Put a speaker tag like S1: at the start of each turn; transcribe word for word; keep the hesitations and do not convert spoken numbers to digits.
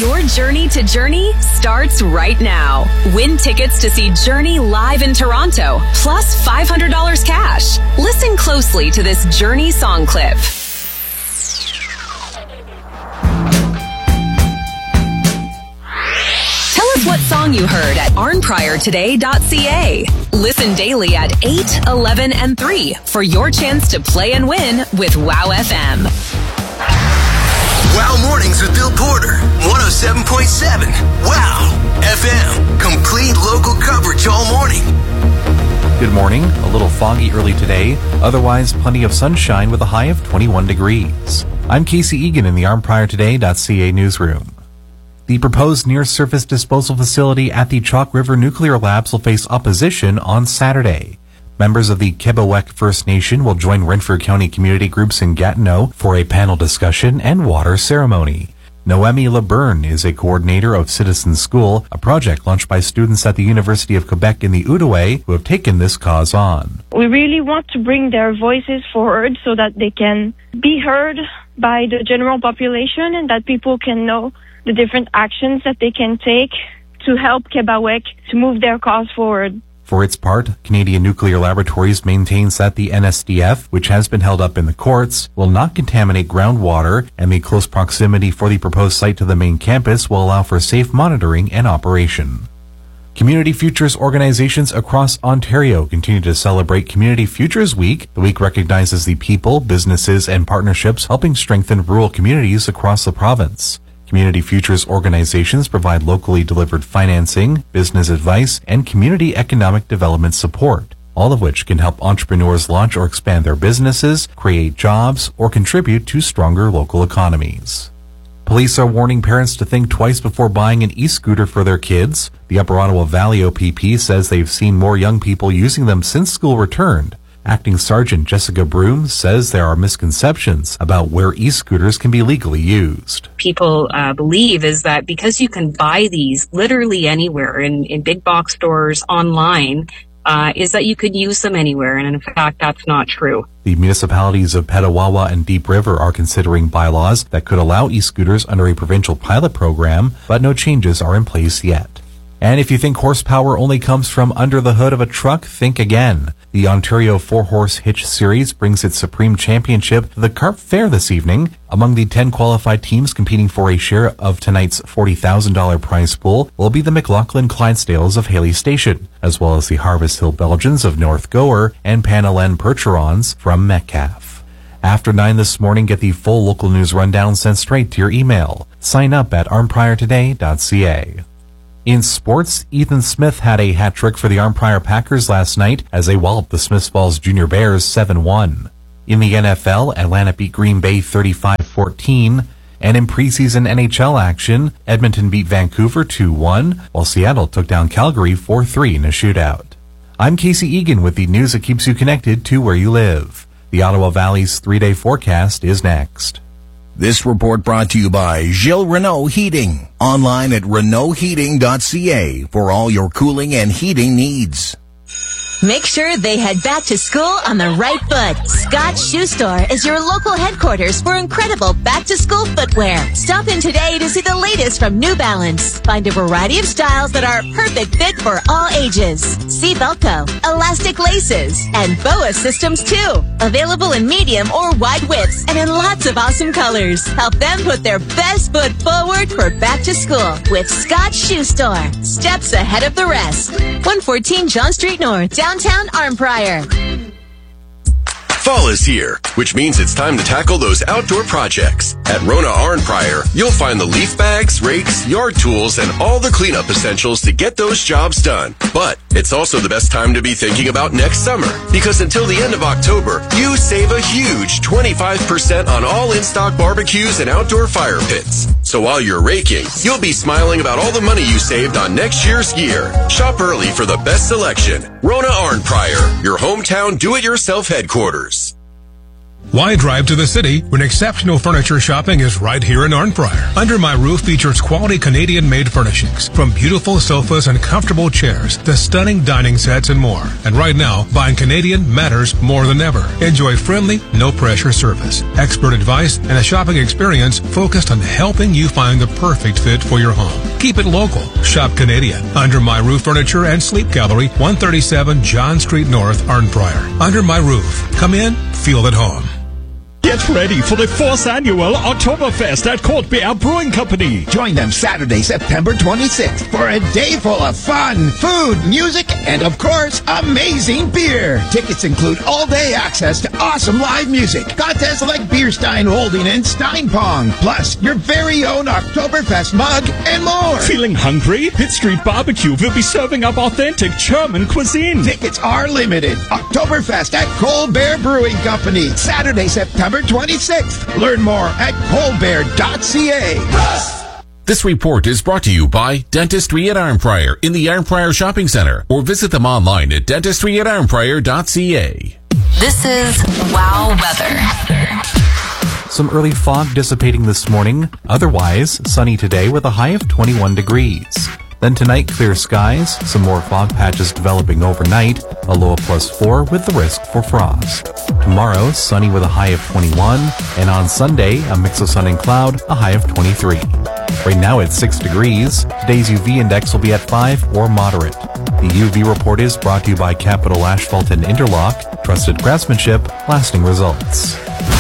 S1: Your journey to Journey starts right now. Win tickets to see Journey live in Toronto, plus five hundred dollars cash. Listen closely to this Journey song clip. Tell us what song you heard at arn prior today dot c a. Listen daily at eight, eleven, and three for your chance to play and win with Wow F M.
S2: Wow Mornings with Bill Porter, one oh seven point seven. Wow F M. Complete local coverage all morning.
S3: Good morning. A little foggy early today. Otherwise, plenty of sunshine with a high of twenty-one degrees. I'm Casey Egan in the arn prior today dot c a newsroom. The proposed near-surface disposal facility at the Chalk River Nuclear Labs will face opposition on Saturday. Members of the Kebewek First Nation will join Renfrew County community groups in Gatineau for a panel discussion and water ceremony. Noemi LeBurn is a coordinator of Citizen School, a project launched by students at the University of Quebec in the Outaouais who have taken this cause on.
S4: We really want to bring their voices forward so that they can be heard by the general population and that people can know the different actions that they can take to help Kebewek to move their cause forward.
S3: For its part, Canadian Nuclear Laboratories maintains that the N S D F, which has been held up in the courts, will not contaminate groundwater, and the close proximity for the proposed site to the main campus will allow for safe monitoring and operation. Community Futures organizations across Ontario continue to celebrate Community Futures Week. The week recognizes the people, businesses, and partnerships helping strengthen rural communities across the province. Community Futures organizations provide locally delivered financing, business advice, and community economic development support, all of which can help entrepreneurs launch or expand their businesses, create jobs, or contribute to stronger local economies. Police are warning parents to think twice before buying an e-scooter for their kids. The Upper Ottawa Valley O P P says they've seen more young people using them since school returned. Acting Sergeant Jessica Broom says there are misconceptions about where e-scooters can be legally used.
S5: People uh, believe is that because you can buy these literally anywhere in, in big box stores, online, uh, is that you could use them anywhere. And in fact, that's not true.
S3: The municipalities of Petawawa and Deep River are considering bylaws that could allow e-scooters under a provincial pilot program, but no changes are in place yet. And if you think horsepower only comes from under the hood of a truck, think again. The Ontario Four-Horse Hitch Series brings its Supreme Championship to the Carp Fair this evening. Among the ten qualified teams competing for a share of tonight's forty thousand dollars prize pool will be the McLaughlin Clydesdales of Haley Station, as well as the Harvest Hill Belgians of North Gower and Panelen Percherons from Metcalfe. After nine this morning, get the full local news rundown sent straight to your email. Sign up at arn prior today dot c a. In sports, Ethan Smith had a hat trick for the Arn Prior Packers last night as they walloped the Smiths Falls Junior Bears seven one. In the N F L, Atlanta beat Green Bay thirty-five fourteen. And in preseason N H L action, Edmonton beat Vancouver two one, while Seattle took down Calgary four three in a shootout. I'm Casey Egan with the news that keeps you connected to where you live. The Ottawa Valley's three-day forecast is next.
S6: This report brought to you by Gilles Renault Heating. Online at renault heating dot c a for all your cooling and heating needs.
S7: Make sure they head back to school on the right foot. Scott's Shoe Store is your local headquarters for incredible back-to-school footwear. Stop in today to see the latest from New Balance. Find a variety of styles that are a perfect fit for all ages. See Velcro, elastic laces, and B O A systems too. Available in medium or wide widths and in lots of awesome colors. Help them put their best foot forward for back to school with Scott's Shoe Store. Steps ahead of the rest. one fourteen John Street North, downtown Arn Prior.
S8: Fall is here, which means it's time to tackle those outdoor projects. At Rona Arn Prior, you'll find the leaf bags, rakes, yard tools, and all the cleanup essentials to get those jobs done. But it's also the best time to be thinking about next summer, because until the end of October, you save a huge twenty-five percent on all in-stock barbecues and outdoor fire pits. So while you're raking, you'll be smiling about all the money you saved on next year's gear. Shop early for the best selection. Rona Arn Prior, your hometown do-it-yourself headquarters.
S9: Why drive to the city when exceptional furniture shopping is right here in Arnprior? Under My Roof features quality Canadian-made furnishings, from beautiful sofas and comfortable chairs to stunning dining sets and more. And right now, buying Canadian matters more than ever. Enjoy friendly, no-pressure service, expert advice, and a shopping experience focused on helping you find the perfect fit for your home. Keep it local. Shop Canadian. Under My Roof Furniture and Sleep Gallery, one thirty-seven John Street North, Arnprior. Under My Roof. Come in, feel at home.
S10: Get ready for the fourth annual Oktoberfest at Cold Beer Brewing Company.
S11: Join them Saturday, September twenty-sixth for a day full of fun, food, music, and of course, amazing beer. Tickets include all-day access to awesome live music, contests like Beer Stein Holding and Stein Pong, plus your very own Oktoberfest mug and more.
S10: Feeling hungry? Pitt Street Barbecue will be serving up authentic German cuisine.
S11: Tickets are limited. Oktoberfest at Cold Bear Brewing Company, Saturday, September twenty-sixth. Learn more at cold bear dot c a.
S12: This report is brought to you by Dentistry at Arnprior in the Arnprior Shopping Center, or visit them online at dentistry at arnprior dot c a.
S1: This is Wow Weather.
S3: Some early fog dissipating this morning. Otherwise, sunny today with a high of twenty-one degrees. Then tonight, clear skies, some more fog patches developing overnight, a low of plus four with the risk for frost. Tomorrow, sunny with a high of twenty-one, and on Sunday, a mix of sun and cloud, a high of twenty-three. Right now it's six degrees. Today's U V index will be at five or moderate. The U V report is brought to you by Capital Asphalt and Interlock, trusted craftsmanship, lasting results.